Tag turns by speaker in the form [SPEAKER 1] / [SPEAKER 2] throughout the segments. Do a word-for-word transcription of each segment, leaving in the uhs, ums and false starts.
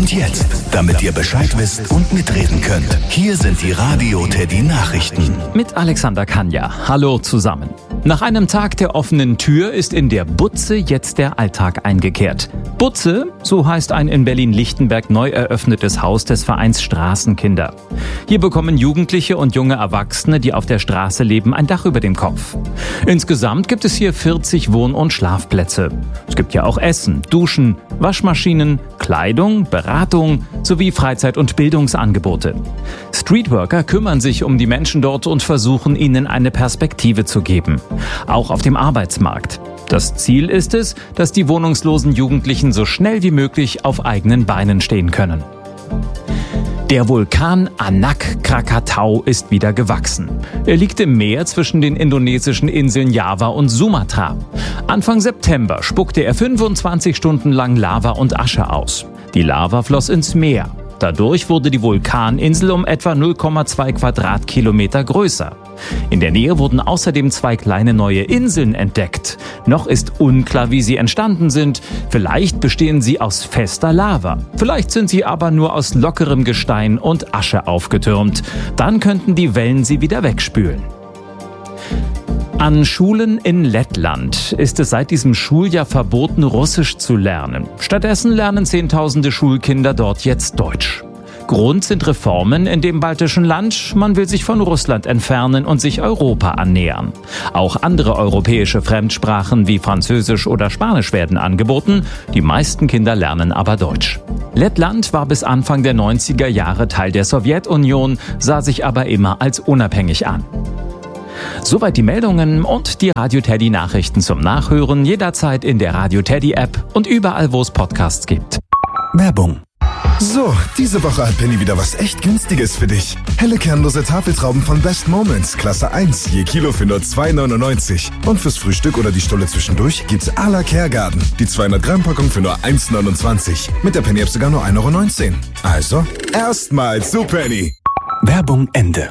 [SPEAKER 1] Und jetzt, damit ihr Bescheid wisst und mitreden könnt, hier sind die Radio Teddy Nachrichten.
[SPEAKER 2] Mit Alexander Kanja. Hallo zusammen. Nach einem Tag der offenen Tür ist in der Butze jetzt der Alltag eingekehrt. Butze, so heißt ein in Berlin-Lichtenberg neu eröffnetes Haus des Vereins Straßenkinder. Hier bekommen Jugendliche und junge Erwachsene, die auf der Straße leben, ein Dach über dem Kopf. Insgesamt gibt es hier vierzig Wohn- und Schlafplätze. Es gibt ja auch Essen, Duschen, Waschmaschinen, Kleidung, Beratung sowie Freizeit- und Bildungsangebote. Streetworker kümmern sich um die Menschen dort und versuchen, ihnen eine Perspektive zu geben. Auch auf dem Arbeitsmarkt. Das Ziel ist es, dass die wohnungslosen Jugendlichen so schnell wie möglich auf eigenen Beinen stehen können. Der Vulkan Anak Krakatau ist wieder gewachsen. Er liegt im Meer zwischen den indonesischen Inseln Java und Sumatra. Anfang September spuckte er fünfundzwanzig Stunden lang Lava und Asche aus. Die Lava floss ins Meer. Dadurch wurde die Vulkaninsel um etwa null Komma zwei Quadratkilometer größer. In der Nähe wurden außerdem zwei kleine neue Inseln entdeckt. Noch ist unklar, wie sie entstanden sind. Vielleicht bestehen sie aus fester Lava. Vielleicht sind sie aber nur aus lockerem Gestein und Asche aufgetürmt. Dann könnten die Wellen sie wieder wegspülen. An Schulen in Lettland ist es seit diesem Schuljahr verboten, Russisch zu lernen. Stattdessen lernen Zehntausende Schulkinder dort jetzt Deutsch. Grund sind Reformen in dem baltischen Land. Man will sich von Russland entfernen und sich Europa annähern. Auch andere europäische Fremdsprachen wie Französisch oder Spanisch werden angeboten. Die meisten Kinder lernen aber Deutsch. Lettland war bis Anfang der neunziger Jahre Teil der Sowjetunion, sah sich aber immer als unabhängig an. Soweit die Meldungen und die Radio Teddy Nachrichten zum Nachhören jederzeit in der Radio Teddy App und überall, wo es Podcasts gibt.
[SPEAKER 1] Werbung.
[SPEAKER 3] So, diese Woche hat Penny wieder was echt Günstiges für dich. Helle kernlose Tafeltrauben von Best Moments, Klasse eins, je Kilo für nur zwei neunundneunzig. Und fürs Frühstück oder die Stulle zwischendurch gibt's à la Kergarten, die zweihundert Gramm Packung für nur eins neunundzwanzig. Mit der Penny App sogar nur ein Euro neunzehn. Also, erstmal zu Penny.
[SPEAKER 1] Werbung Ende.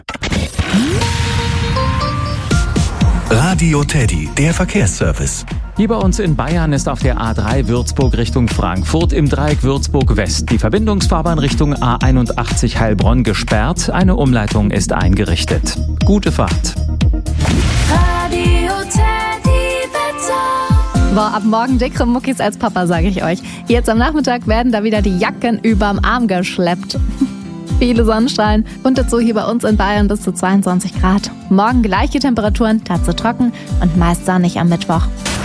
[SPEAKER 1] Radio Teddy, der Verkehrsservice.
[SPEAKER 2] Hier bei uns in Bayern ist auf der A drei Würzburg Richtung Frankfurt im Dreieck Würzburg West die Verbindungsfahrbahn Richtung A einundachtzig Heilbronn gesperrt. Eine Umleitung ist eingerichtet. Gute Fahrt.
[SPEAKER 4] Radio Teddy Wetter. Boah, ab morgen dickere Muckis als Papa, sage ich euch. Jetzt am Nachmittag werden da wieder die Jacken überm Arm geschleppt. Viele Sonnenstrahlen und dazu hier bei uns in Bayern bis zu zweiundzwanzig Grad. Morgen gleiche Temperaturen, dazu trocken und meist sonnig am Mittwoch.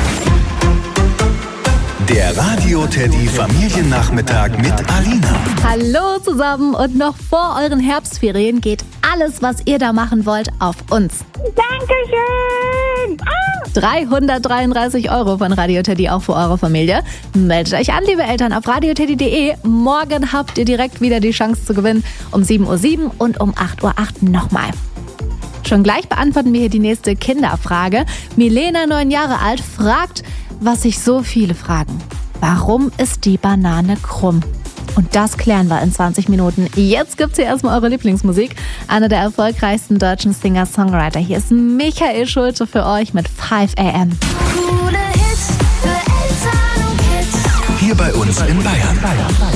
[SPEAKER 1] Der Radio Teddy Familiennachmittag mit Alina.
[SPEAKER 4] Hallo zusammen und noch vor euren Herbstferien geht alles, was ihr da machen wollt, auf uns.
[SPEAKER 5] Dankeschön! Ah!
[SPEAKER 4] dreihundertdreiunddreißig Euro von Radio Teddy auch für eure Familie. Meldet euch an, liebe Eltern, auf radio teddy punkt de. Morgen habt ihr direkt wieder die Chance zu gewinnen. Um sieben Uhr sieben und um acht Uhr acht nochmal. Schon gleich beantworten wir hier die nächste Kinderfrage. Milena, neun Jahre alt, fragt, was sich so viele fragen. Warum ist die Banane krumm? Und das klären wir in zwanzig Minuten. Jetzt gibt's hier erstmal eure Lieblingsmusik. Einer der erfolgreichsten deutschen Singer-Songwriter. Hier ist Michael Schulte für euch mit five a m.
[SPEAKER 1] Hier bei uns in Bayern.